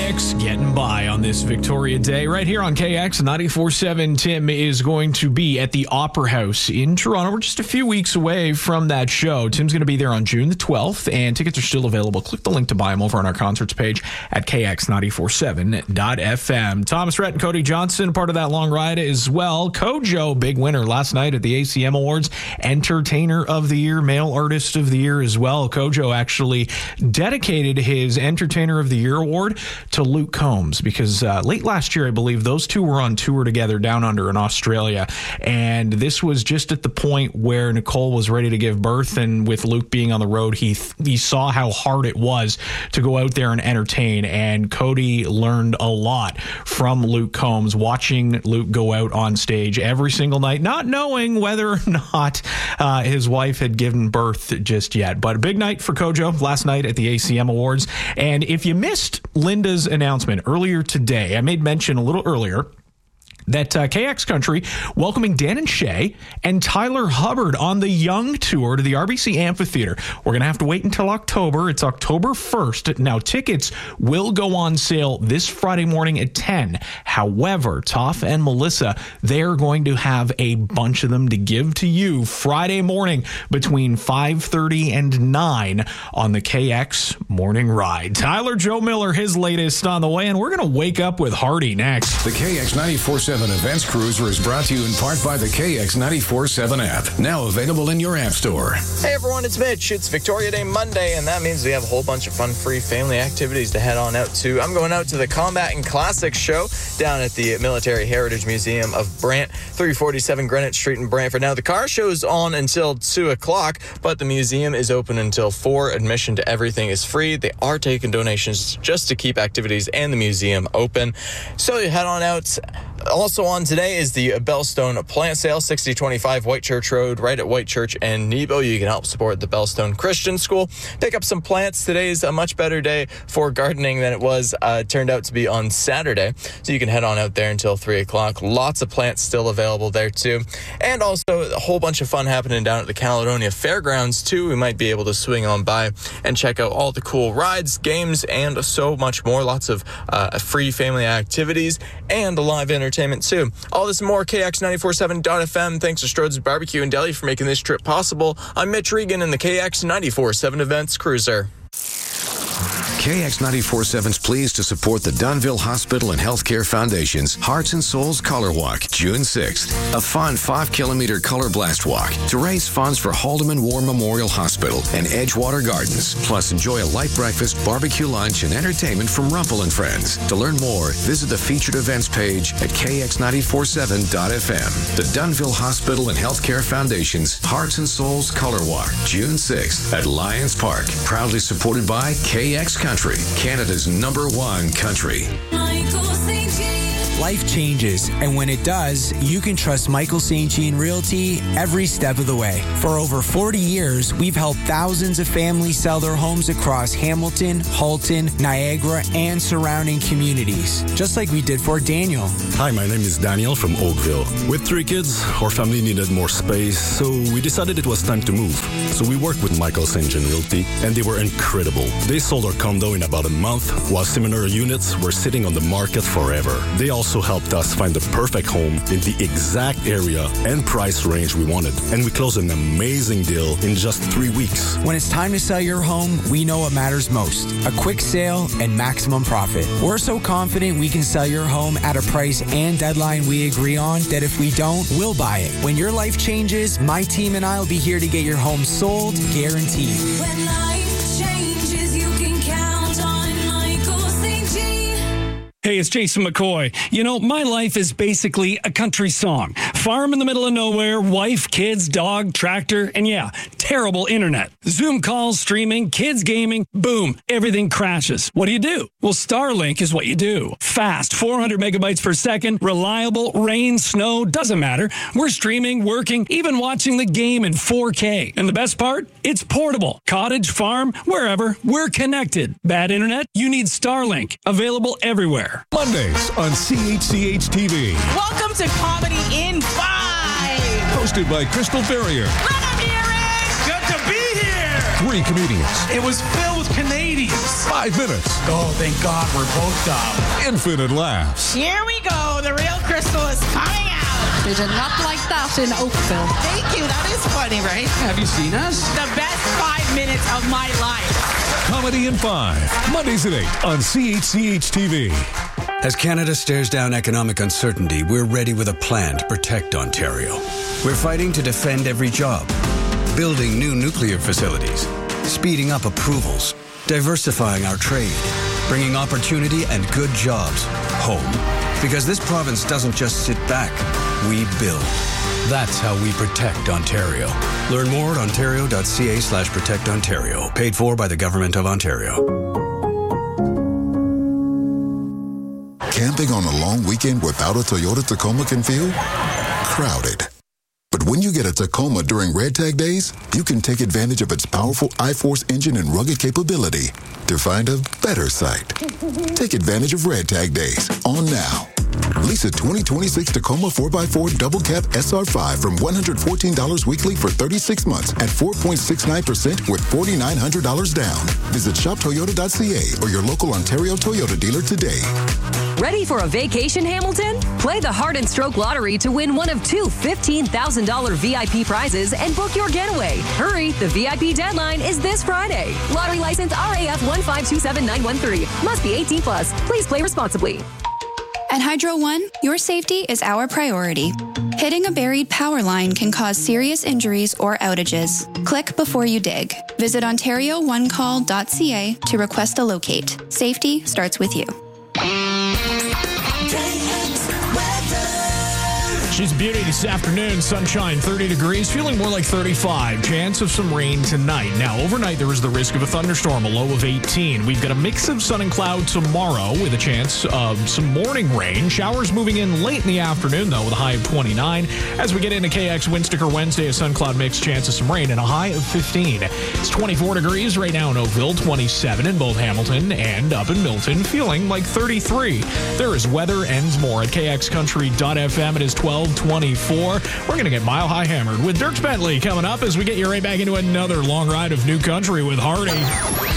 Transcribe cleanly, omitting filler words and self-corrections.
KX getting by on this Victoria Day. Right here on KX 94.7, Tim is going to be at the Opera House in Toronto. We're just a few weeks away from that show. Tim's going to be there on June the 12th, and tickets are still available. Click the link to buy them over on our concerts page at kx947.fm. Thomas Rhett and Cody Johnson, part of that long ride as well. Kojo, big winner last night at the ACM Awards. Entertainer of the Year, Male Artist of the Year as well. Kojo actually dedicated his Entertainer of the Year award to Luke Combs because late last year, I believe, those two were on tour together down under in Australia. And this was just at the point where Nicole was ready to give birth. And with Luke being on the road, he saw how hard it was to go out there and entertain. And Cody learned a lot from Luke Combs, watching Luke go out on stage every single night, not knowing whether or not his wife had given birth just yet. But a big night for Kojo last night at the ACM Awards. And if you missed Linda's announcement earlier today, I made mention a little earlier that KX Country welcoming Dan and Shay and Tyler Hubbard on the Young Tour to the RBC Amphitheater. We're going to have to wait until October. It's October 1st. Now, tickets will go on sale this Friday morning at 10. However, Toph and Melissa, they're going to have a bunch of them to give to you Friday morning between 5:30 and 9 on the KX Morning Ride. Tyler Joe Miller, his latest on the way, and we're going to wake up with Hardy next. The KX 94.7 Events Cruiser is brought to you in part by the KX 94.7 app, now available in your app store. Hey everyone, it's Mitch. It's Victoria Day Monday, and that means we have a whole bunch of fun-free family activities to head on out to. I'm going out to the Combat and Classics show down at the Military Heritage Museum of Brant, 347 Greenwich Street in Brantford. Now, the car show's on until 2 o'clock, but the museum is open until 4. Admission to everything is free. They are taking donations just to keep activities and the museum open. So you head on out. Also on today is the Bellstone plant sale, 6025 Whitechurch Road, right at Whitechurch and Nebo. You can help support the Bellstone Christian School. Pick up some plants. Today is a much better day for gardening than it was turned out to be on Saturday. So you can head on out there until 3 o'clock. Lots of plants still available there too. And also a whole bunch of fun happening down at the Caledonia Fairgrounds too. We might be able to swing on by and check out all the cool rides, games, and so much more. Lots of free family activities and live entertainment too. All this and more, KX947.fm. Thanks to Strode's Barbecue in Delhi for making this trip possible. I'm Mitch Regan in the KX 94.7 Events Cruiser. KX 94.7 is pleased to support the Dunnville Hospital and Healthcare Foundation's Hearts and Souls Color Walk, June 6th. A fun 5-kilometer color blast walk to raise funds for Haldeman War Memorial Hospital and Edgewater Gardens. Plus, enjoy a light breakfast, barbecue lunch, and entertainment from Rumpel and Friends. To learn more, visit the featured events page at kx947.fm. The Dunnville Hospital and Healthcare Foundation's Hearts and Souls Color Walk, June 6th at Lions Park. Proudly supported by KX Country, Canada's #1 country. Life changes, and when it does, you can trust Michael St. Jean Realty every step of the way. For over 40 years, we've helped thousands of families sell their homes across Hamilton, Halton, Niagara, and surrounding communities, just like we did for Daniel. Hi, my name is Daniel from Oakville. With 3 kids, our family needed more space, so we decided it was time to move. So we worked with Michael St. Jean Realty, and they were incredible. They sold our condo in about a month, while similar units were sitting on the market forever. They also helped us find the perfect home in the exact area and price range we wanted. And we closed an amazing deal in just 3 weeks. When it's time to sell your home, we know what matters most: a quick sale and maximum profit. We're so confident we can sell your home at a price and deadline we agree on that if we don't, we'll buy it. When your life changes, my team and I will be here to get your home sold, guaranteed. When life changes, you can count on Michael St. Jean. Hey, it's Jason McCoy. You know, my life is basically a country song. Farm in the middle of nowhere, wife, kids, dog, tractor, and yeah, terrible internet. Zoom calls, streaming, kids gaming, boom, everything crashes. What do? Well, Starlink is what you do. Fast, 400 megabytes per second, reliable, rain, snow, doesn't matter. We're streaming, working, even watching the game in 4K. And the best part? It's portable. Cottage, farm, wherever, we're connected. Bad internet? You need Starlink. Available everywhere. Mondays on CHCH-TV. Welcome to Comedy in 5. Hosted by Crystal Ferrier. Let him hear it. Good to be here. 3 comedians. It was filled with Canadians. Canadians. 5 minutes. Oh, thank God we're both dumb. Infinite laughs. Here we go. The real Crystal is coming out. They did not like that in Oakville. Thank you. That is funny, right? Have you seen us? The best 5 minutes of my life. Comedy in 5. Mondays at 8 on CHCH TV. As Canada stares down economic uncertainty, we're ready with a plan to protect Ontario. We're fighting to defend every job, building new nuclear facilities, speeding up approvals, diversifying our trade, bringing opportunity and good jobs home. Because this province doesn't just sit back, we build. That's how we protect Ontario. Learn more at ontario.ca/protectontario. Paid for by the Government of Ontario. Camping on a long weekend without a Toyota Tacoma can feel crowded. But when you get a Tacoma during Red Tag Days, you can take advantage of its powerful iForce engine and rugged capability to find a better site. Take advantage of Red Tag Days on now. Lease a 2026 Tacoma 4x4 Double Cab SR5 from $114 weekly for 36 months at 4.69% with $4,900 down. Visit shoptoyota.ca or your local Ontario Toyota dealer today. Ready for a vacation, Hamilton? Play the Heart and Stroke Lottery to win one of 2 $15,000 VIP prizes and book your getaway. Hurry, the VIP deadline is this Friday. Lottery license RAF 1527913. Must be 18 plus. Please play responsibly. At Hydro One, your safety is our priority. Hitting a buried power line can cause serious injuries or outages. Click before you dig. Visit OntarioOneCall.ca to request a locate. Safety starts with you. She's a beauty this afternoon. Sunshine, 30 degrees, feeling more like 35. Chance of some rain tonight. Now, overnight, there is the risk of a thunderstorm, a low of 18. We've got a mix of sun and cloud tomorrow with a chance of some morning rain. Showers moving in late in the afternoon, though, with a high of 29. As we get into KX Wind Sticker Wednesday, a sun cloud mix, chance of some rain, and a high of 15. It's 24 degrees right now in Oakville, 27 in both Hamilton and up in Milton, feeling like 33. There is weather and more at kxcountry.fm. It is 12:24. We're going to get Mile High Hammered with Dierks Bentley coming up as we get you right back into another long ride of New Country with Hardy.